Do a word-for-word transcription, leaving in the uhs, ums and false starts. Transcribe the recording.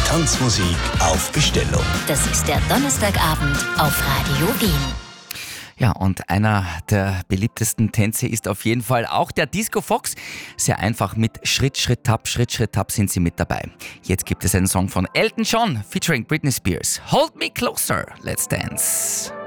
Tanzmusik auf Bestellung. Das ist der Donnerstagabend auf Radio Wien. Ja, und einer der beliebtesten Tänze ist auf jeden Fall auch der Disco Fox. Sehr einfach mit Schritt, Schritt, Tap, Schritt, Schritt, Tap sind sie mit dabei. Jetzt gibt es einen Song von Elton John featuring Britney Spears. Hold Me Closer, Let's Dance.